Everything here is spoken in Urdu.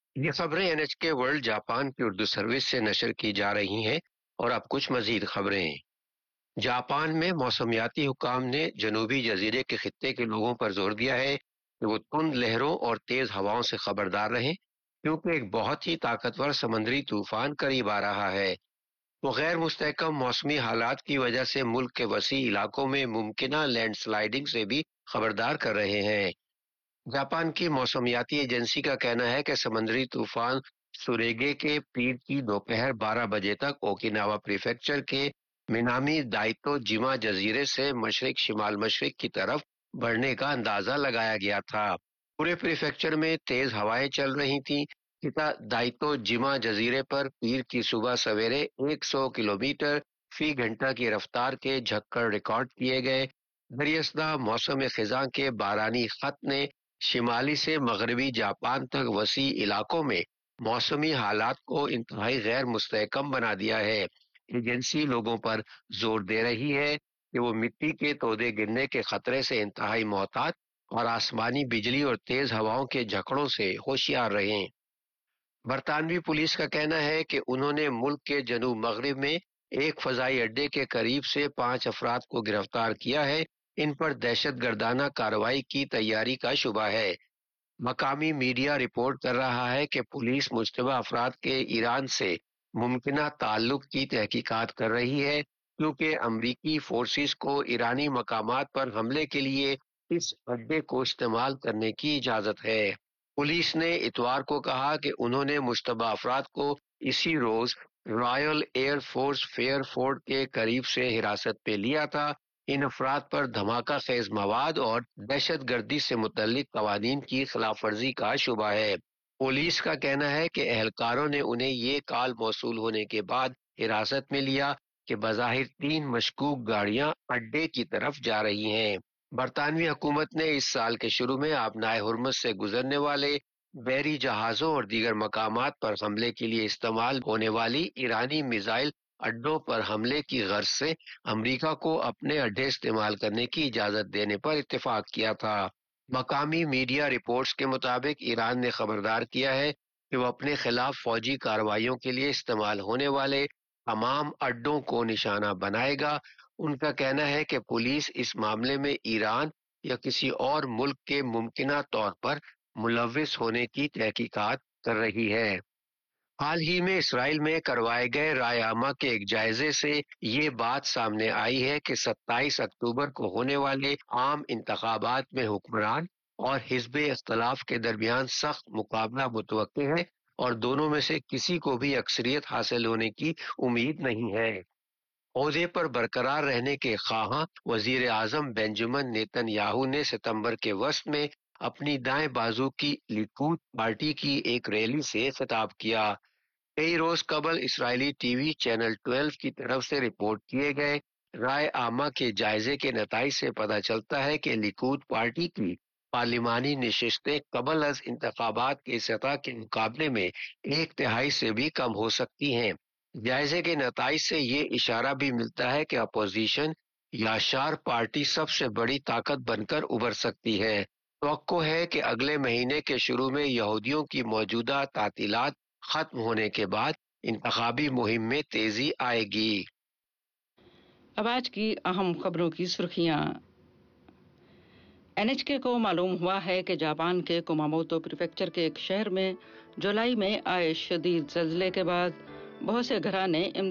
یہ خبریں NHK ورلڈ جاپان کی اردو سروس سے نشر کی جا رہی ہیں اور اب کچھ مزید خبریں۔ جاپان میں موسمیاتی حکام نے جنوبی جزیرے کے خطے کے لوگوں پر زور دیا ہے کہ وہ تند لہروں اور تیز ہواؤں سے خبردار رہیں، کیونکہ ایک بہت ہی طاقتور سمندری طوفان قریب آ رہا ہے۔ وہ غیر مستحکم موسمی حالات کی وجہ سے ملک کے وسیع علاقوں میں ممکنہ لینڈ سلائیڈنگ سے بھی خبردار کر رہے ہیں۔ جاپان کی موسمیاتی ایجنسی کا کہنا ہے کہ سمندری طوفان سوریگے کے پیر کی دوپہر 12 بجے تک اوکیناوا پریفیکچر کے مینامی دائتو جیما جزیرے سے مشرق شمال مشرق کی طرف بڑھنے کا اندازہ لگایا گیا تھا۔ پورے پریفیکچر میں تیز ہوائیں چل رہی تھیں۔ کتا دائتو جیما جزیرے پر پیر کی صبح سویرے 100 کلومیٹر فی گھنٹہ کی رفتار کے جھکڑ ریکارڈ کیے گئے۔ دریاسدہ موسم خزاں کے بارانی خط نے شمالی سے مغربی جاپان تک وسیع علاقوں میں موسمی حالات کو انتہائی غیر مستحکم بنا دیا ہے۔ ایجنسی لوگوں پر زور دے رہی ہے کہ وہ مٹی کے تودے گرنے کے خطرے سے انتہائی محتاط اور آسمانی بجلی اور تیز ہواؤں کے جھکڑوں سے ہوشیار رہیں۔ برطانوی پولیس کا کہنا ہے کہ انہوں نے ملک کے جنوب مغرب میں ایک فضائی اڈے کے قریب سے 5 افراد کو گرفتار کیا ہے۔ ان پر دہشت گردانہ کارروائی کی تیاری کا شبہ ہے۔ مقامی میڈیا رپورٹ کر رہا ہے کہ پولیس مشتبہ افراد کے ایران سے ممکنہ تعلق کی تحقیقات کر رہی ہے، کیونکہ امریکی فورسز کو ایرانی مقامات پر حملے کے لیے اس اڈے کو استعمال کرنے کی اجازت ہے۔ پولیس نے اتوار کو کہا کہ انہوں نے مشتبہ افراد کو اسی روز Royal air force fair fort کے قریب سے حراست پہ لیا تھا۔ ان افراد پر دھماکہ خیز مواد اور دہشت گردی سے متعلق قوانین کی خلاف ورزی کا شبہ ہے۔ پولیس کا کہنا ہے کہ اہلکاروں نے انہیں یہ کال موصول ہونے کے بعد حراست میں لیا کہ بظاہر 3 مشکوک گاڑیاں اڈے کی طرف جا رہی ہیں۔ برطانوی حکومت نے اس سال کے شروع میں آبنائے ہرمز سے گزرنے والے بحری جہازوں اور دیگر مقامات پر حملے کے لیے استعمال ہونے والی ایرانی میزائل اڈوں پر حملے کی غرض سے امریکہ کو اپنے اڈے استعمال کرنے کی اجازت دینے پر اتفاق کیا تھا۔ مقامی میڈیا رپورٹس کے مطابق ایران نے خبردار کیا ہے کہ وہ اپنے خلاف فوجی کارروائیوں کے لیے استعمال ہونے والے تمام اڈوں کو نشانہ بنائے گا۔ ان کا کہنا ہے کہ پولیس اس معاملے میں ایران یا کسی اور ملک کے ممکنہ طور پر ملوث ہونے کی تحقیقات کر رہی ہے۔ حال ہی میں اسرائیل میں کروائے گئے رائے عامہ کے ایک جائزے سے یہ بات سامنے آئی ہے کہ 27 اکتوبر کو ہونے والے عام انتخابات میں حکمران اور حزب اختلاف کے درمیان سخت مقابلہ متوقع ہے اور دونوں میں سے کسی کو بھی اکثریت حاصل ہونے کی امید نہیں ہے۔ عہدے پر برقرار رہنے کے خواہاں وزیر اعظم بنجمن نیتن یاہو نے ستمبر کے وسط میں اپنی دائیں بازو کی لیکود پارٹی کی ایک ریلی سے خطاب کیا۔ کئی روز قبل اسرائیلی ٹی وی چینل 12 کی طرف سے رپورٹ کیے گئے رائے عامہ کے جائزے کے نتائج سے پتہ چلتا ہے کہ لیکود پارٹی کی پارلیمانی نشستیں قبل از انتخابات کی سطح کے مقابلے میں 1/3 سے بھی کم ہو سکتی ہیں۔ جائزے کے نتائج سے یہ اشارہ بھی ملتا ہے کہ اپوزیشن یا شار پارٹی سب سے بڑی طاقت بن کر ابھر سکتی ہے۔ توقع ہے کہ اگلے مہینے کے شروع میں یہودیوں کی موجودہ تعطیلات ختم ہونے کے بعد انتخابی مہم میں تیزی آئے گی۔ اب آج کی اہم خبروں کی سرخیاں۔ NHK کو معلوم ہوا ہے کہ جاپان کے کماموتو پریفیکچر کے ایک شہر میں جولائی میں آئے شدید زلزلے کے بعد بہت سے گھرانے